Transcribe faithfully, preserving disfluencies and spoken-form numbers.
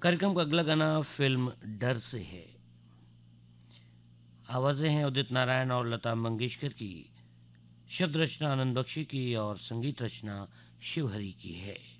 कार्यक्रम का अगला गाना फिल्म डर से है। आवाज़ें हैं उदित नारायण और लता मंगेशकर की, शब्द रचना आनंद बख्शी की और संगीत रचना शिवहरी की है।